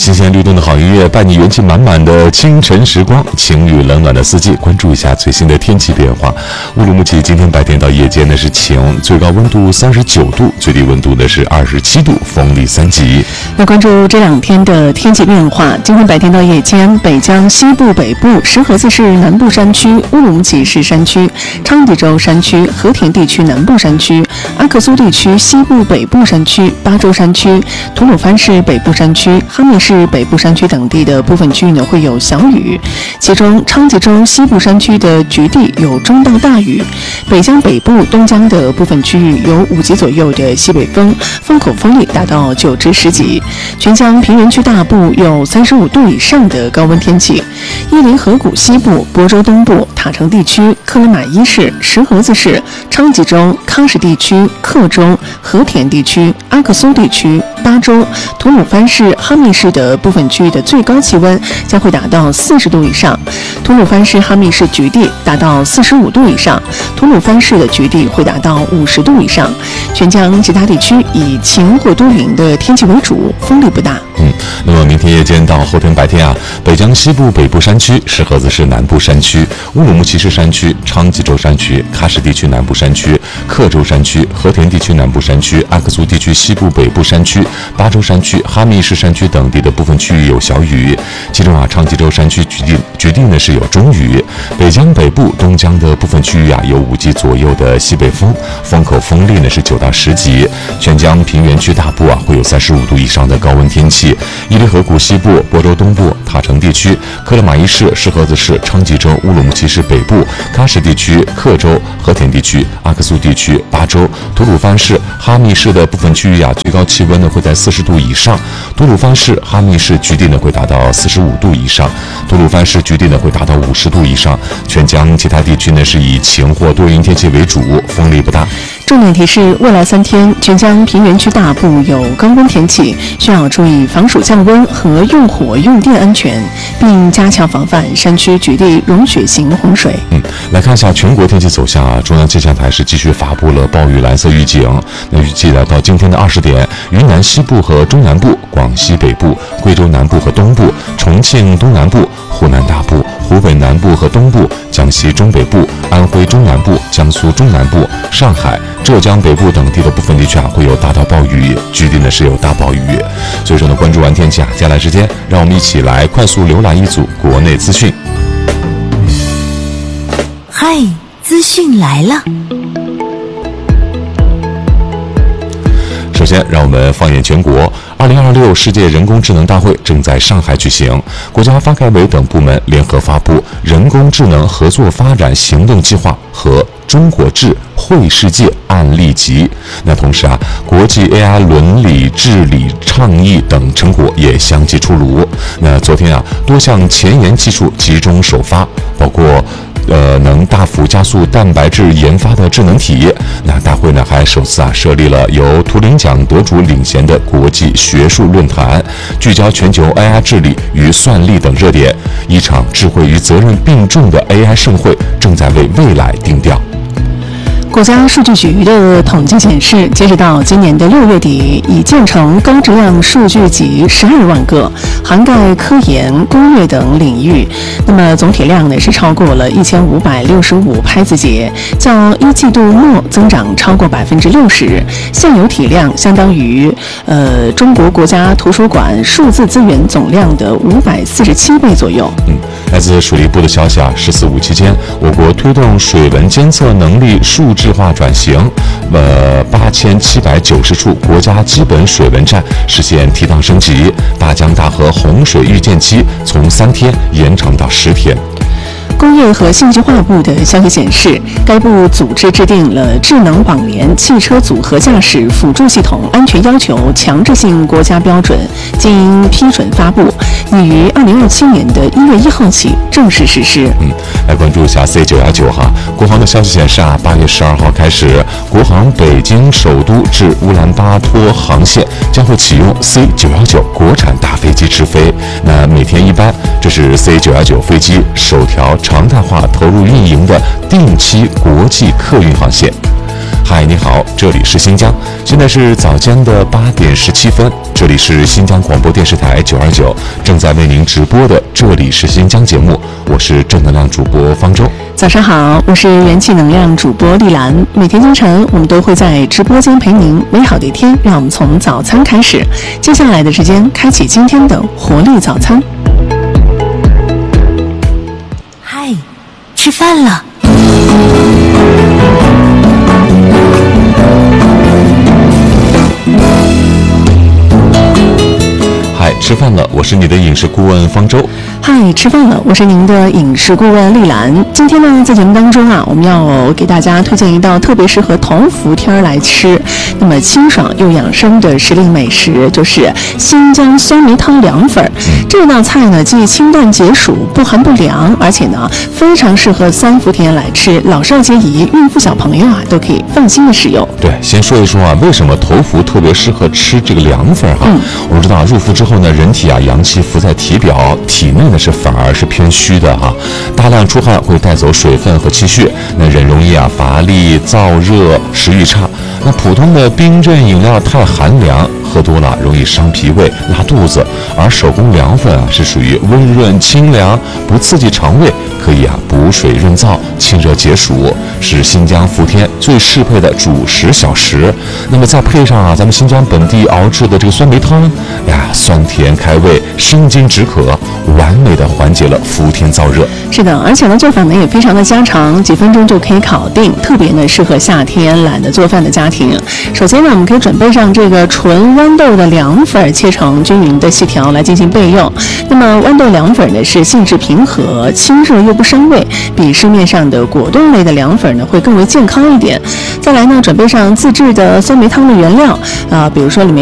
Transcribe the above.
新鲜律动的好音乐，伴你元气满满的清晨时光，晴雨冷暖的四季。关注一下最新的天气变化。乌鲁木齐今天白天到夜间呢是晴，最高温度39度，最低温度呢是27度，风力3级。 那关注这2天的天气变化。今天白天到夜间，北江西部、北部、石河子市南部山区、乌鲁木齐市山区、昌吉州山区、和田地区南部山区、阿克苏地区西部、北部山区、巴州山区、吐鲁番市北部山区、哈密市北部山区等地的部分区域呢会有小雨，其中昌吉州西部山区的局地有中到大雨。北江北部、东江的部分区域有5级左右的西北风，风口风力达到9至10级。全江平原区大部有35度以上的高温天气。伊犁河谷西部、亳州东部、塔城地区、克拉玛依市、石河子市、昌吉州、康什地区、克州、和田地区、阿克苏地区、巴州、吐鲁番市、哈密市的部分区域的最高气温将会达到40度以上。吐鲁番市、哈密市局地达到45度以上，吐鲁番市的局地会达到50度以上。全江其他地区以晴或多云的天气为主，风力不大。 那么明天夜间到后天白天啊，北江西部北部山区、石河子市南部山区、乌鲁木齐市山区、昌吉州山区、喀什地区南部山区、克州山区、和田地区南部山区、阿克苏地区西部北部山区、巴州山区、哈密市山区等地的部分区域有小雨，其中啊，昌吉州山区局地呢是有中雨。北江北部、东江的部分区域啊有5级左右的西北风，风口风力呢是9到10级。全江平原区大部啊会有35度以上的高温天气。伊犁河谷西部、亳州东部、塔城地区、克拉玛依市、石河子市、昌吉州、乌鲁木齐市北部、喀什地区、克州、和田地区、阿克苏地区、巴州、吐鲁番市、哈密市的部分区域啊，最高气温呢会在40度以上。吐鲁番市、哈密市局地呢会达到45度以上，吐鲁番市局地呢会达到50度以上。全江其他地区呢是以晴或多云天气为主，风力不大。 重点提示：未来3天，全江平原区大部有高温天气，需要注意防暑降温和用火用电安全，并加强防范山区局地融雪型洪水。 来看一下全国天气走向啊，中央气象台是继续发布了暴雨蓝色预警。那预计到今天的20点，云南西部和中南部、广西北部、贵州南部和东部、重庆东南部、湖南大部、湖北南部和东部、江西中北部、安徽中南部、江苏中南部、上海、浙江北部等地的部分地区啊会有大到暴雨，局地呢是有大暴雨。所以说呢，关注完天气啊，接下来时间让我们一起来快速浏览一组国内资讯。 嗨，资讯来了。 首先，让我们放眼全国。2026世界人工智能大会正在上海举行，国家发改委等部门联合发布《人工智能合作发展行动计划》和中国智会世界案例集。那同时啊，国际 AI 伦理治理倡议等成果也相继出炉。那昨天啊，多项前沿技术集中首发，包括能大幅加速蛋白质研发的智能体。那大会呢还首次设立了由图灵奖得主领衔的国际学术论坛，聚焦全球 AI 治理与算力等热点。一场智慧与责任并重的 AI 盛会正在为未来定调。 国家数据局的统计显示，截止到今年的6月底，已建成高质量数据集12万个，涵盖科研、工业等领域。那么总体量呢是超过了1565拍字节，较一季度末增长超过60%，现有体量相当于中国国家图书馆数字资源总量的547倍左右。 来自水利部的消息啊，“14五”期间，我国推动水文监测能力数质化转型，8790处国家基本水文站实现提档升级，大江大河洪水预见期从3天延长到10天。 工业和信息化部的消息显示，该部组织制定了智能网联汽车组合驾驶辅助系统安全要求强制性国家标准，经批准发布，已于2027年的1月1号起正式实施。 来关注一下 C919哈，国航的消息显示啊，8月12号开始，国航北京首都至乌兰巴托航线将会启用 C919国产大飞机直飞。那每天一班，这是 C919飞机首条常态化投入运营的定期国际客运航线。 嗨，你好，这里是新疆，现在是早间的8点17分，这里是新疆广播电视台929，正在为您直播的这里是新疆节目，我是正能量主播方舟。 早上好，我是元气能量主播丽兰。每天清晨，我们都会在直播间陪您。美好的一天，让我们从早餐开始。接下来的时间，开启今天的活力早餐。 嗨，吃饭了。 嗨，吃饭了，我是你的饮食顾问方舟。 嗨，吃饭了，我是您的饮食顾问丽兰。今天呢，在节目当中啊，我们要给大家推荐一道特别适合头伏天来吃，那么清爽又养生的时令美食，就是新疆酸梅汤凉粉。这道菜呢，既清淡解暑，不寒不凉，而且呢，非常适合3伏天来吃，老少皆宜，孕妇小朋友啊都可以放心的使用。 对，先说一说啊，为什么头伏特别适合吃这个凉粉哈？我们知道入伏之后呢，人体啊阳气浮在体表，体内呢是反而是偏虚的哈，大量出汗会带走水分和气血，那人容易啊乏力、燥热、食欲差。那普通的冰镇饮料太寒凉，喝多了容易伤脾胃、拉肚子，而手工凉粉啊是属于温润清凉，不刺激肠胃，可以啊补水润燥、清热解暑，是新疆伏天最适配的主食小食。那么再配上啊咱们新疆本地熬制的这个酸梅汤呀，酸甜开胃，生津止渴，完美的缓解了伏天燥热。 是的，而且呢做法呢也非常的家常，几分钟就可以搞定，特别呢适合夏天懒得做饭的家庭。首先呢，我们可以准备上这个纯豌豆的凉粉，切成均匀的细条来进行备用。那么豌豆凉粉呢是性质平和，清热又不伤胃，比市面上的果冻类的凉粉呢会更为健康一点。再来呢，准备上自制的酸梅汤的原料比如说里面